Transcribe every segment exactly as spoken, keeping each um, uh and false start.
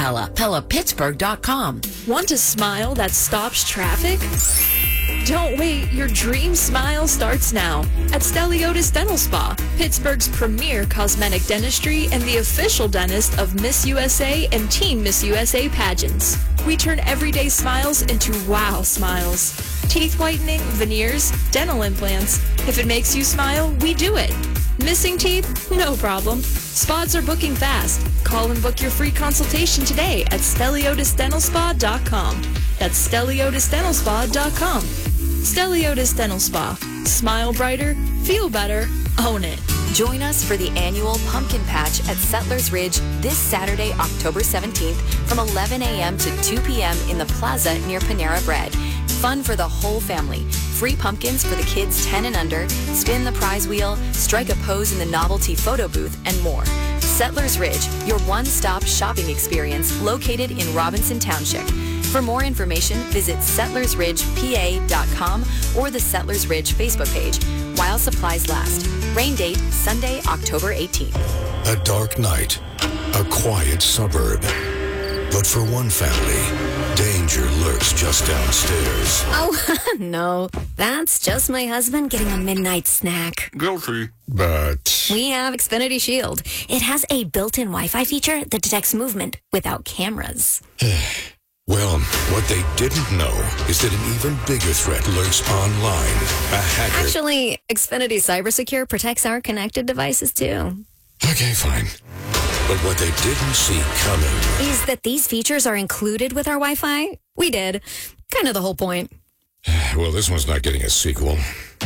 Pella. Pella Pittsburgh dot com. Want a smile that stops traffic? Don't wait, your dream smile starts now at Steliotis Dental Spa, Pittsburgh's premier cosmetic dentistry and the official dentist of Miss U S A and Team Miss U S A pageants. We turn everyday smiles into wow smiles. Teeth whitening, veneers, dental implants. If it makes you smile, we do it. Missing teeth? No problem. Spots are booking fast. Call and book your free consultation today at Steliotis Dental Spa dot com. That's Steliotis Dental Spa dot com. Steliotis Dental Spa. Smile brighter, feel better, own it. Join us for the annual Pumpkin Patch at Settlers Ridge this Saturday, October seventeenth from eleven a.m. to two p.m. in the plaza near Panera Bread. Fun for the whole family. Free pumpkins for the kids ten and under, spin the prize wheel, strike a pose in the novelty photo booth, and more. Settlers Ridge, your one-stop shopping experience located in Robinson Township. For more information, visit settlers ridge p a dot com or the Settlers Ridge Facebook page. While supplies last. Rain date, Sunday, October eighteenth. A dark night, a quiet suburb. But for one family, danger lurks just downstairs. Oh, no. That's just my husband getting a midnight snack. Guilty. But We have Xfinity Shield. It has a built-in Wi-Fi feature that detects movement without cameras. well, what they didn't know is that an even bigger threat lurks online. A hacker. Actually, Xfinity CyberSecure protects our connected devices, too. Okay, fine. But what they didn't see coming Is that these features are included with our Wi-Fi? We did. Kind of the whole point. Well, this one's not getting a sequel.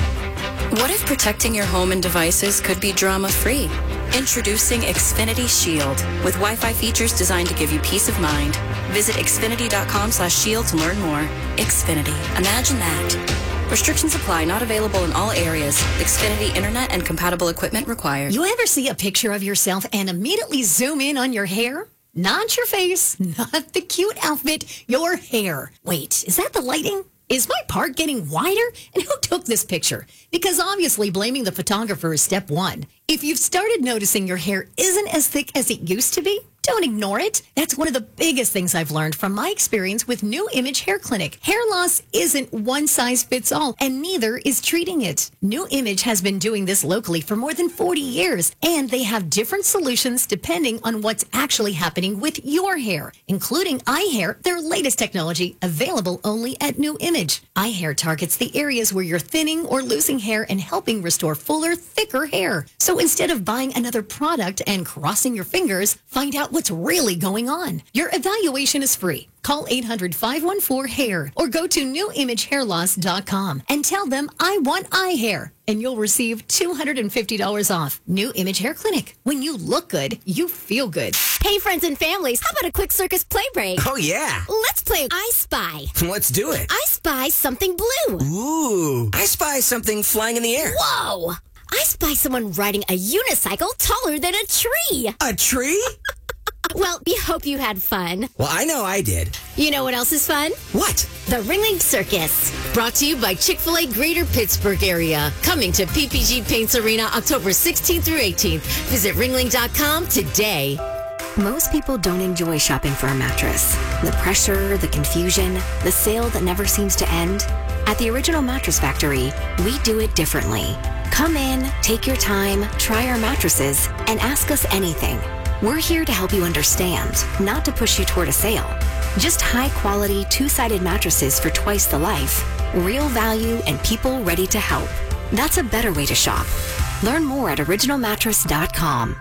What if protecting your home and devices could be drama-free? Introducing Xfinity Shield with Wi-Fi features designed to give you peace of mind. Visit xfinity dot com slash shield to learn more. Xfinity. Imagine that. Restrictions apply. Not available in all areas. Xfinity Internet and compatible equipment required. You ever see a picture of yourself and immediately zoom in on your hair? Not your face, not the cute outfit, your hair. Wait, is that the lighting? Is my part getting wider? And who took this picture? Because obviously blaming the photographer is step one. If you've started noticing your hair isn't as thick as it used to be, don't ignore it. That's one of the biggest things I've learned from my experience with New Image Hair Clinic. Hair loss isn't one size fits all, and neither is treating it. New Image has been doing this locally for more than forty years, and they have different solutions depending on what's actually happening with your hair, including iHair, their latest technology available only at New Image. iHair targets the areas where you're thinning or losing hair and helping restore fuller, thicker hair. So instead of buying another product and crossing your fingers, find out what's really going on. Your evaluation is free. Call eight hundred, five one four, hair or go to new image hair loss dot com and tell them I want iHair, and you'll receive two hundred fifty dollars off. New Image Hair Clinic. When you look good, you feel good. Hey, friends and families, how about a quick circus play break? Oh, yeah. Let's play I Spy. Let's do it. I spy something blue. Ooh. I spy something flying in the air. Whoa! I spy someone riding a unicycle taller than a tree. A tree? Well, we hope you had fun. Well, I know I did. You know what else is fun? What? The Ringling Circus. Brought to you by Chick-fil-A Greater Pittsburgh area. Coming to P P G Paints Arena October sixteenth through eighteenth. Visit ringling dot com today. Most people don't enjoy shopping for a mattress. The pressure, the confusion, the sale that never seems to end. At the Original Mattress Factory, we do it differently. Come in, take your time, try our mattresses, and ask us anything. We're here to help you understand, not to push you toward a sale. Just high-quality, two-sided mattresses for twice the life, real value, and people ready to help. That's a better way to shop. Learn more at original mattress dot com.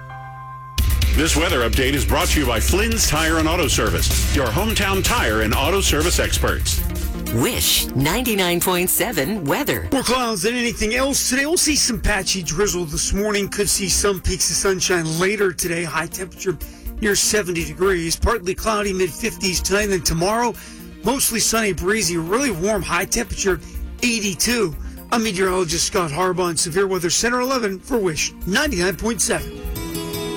This weather update is brought to you by Flynn's Tire and Auto Service, your hometown tire and auto service experts. Wish ninety-nine point seven weather. More clouds than anything else today. We'll see some patchy drizzle this morning. Could see some peaks of sunshine later today. High temperature near seventy degrees. Partly cloudy, mid fifties tonight. And then tomorrow, mostly sunny, breezy, really warm. High temperature eighty-two. I'm meteorologist Scott Harbaugh in Severe Weather Center eleven for Wish ninety-nine point seven.